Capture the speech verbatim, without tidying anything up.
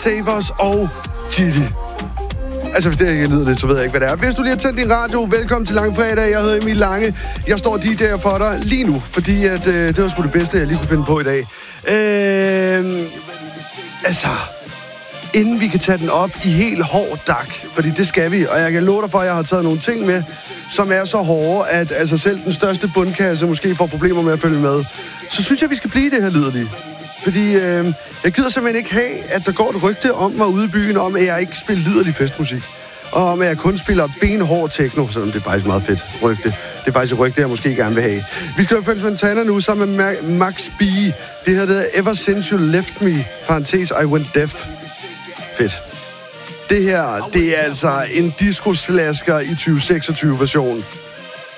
Savers og Chili. Altså, hvis det ikke lyder lidt, så ved jeg ikke, hvad det er. Hvis du lige har tændt din radio, velkommen til Langfredag. Jeg hedder Emil Lange. Jeg står D J'er for dig lige nu, fordi at, øh, det var sgu det bedste, jeg lige kunne finde på i dag. Øh, altså, inden vi kan tage den op i helt hård dak, fordi det skal vi, og jeg kan love dig for, at jeg har taget nogle ting med, som er så hårde, at altså, selv den største bundkasse måske får problemer med at følge med. Så synes jeg, vi skal blive det her liderlige. Fordi øh, jeg gider simpelthen ikke have, at der går et rygte om mig ude i byen, om at jeg ikke spiller liderlig festmusik. Og om at jeg kun spiller benhård techno, selvom det er faktisk meget fedt rygte. Det er faktisk et rygte, jeg måske gerne vil have. Vi skal jo French Montana nu sammen med Max B. Det her, det er Ever Since You Left Me, parentes I Went Deaf. Fedt. Det her, det er altså en disco-slasker i tyve seksogtyve-version.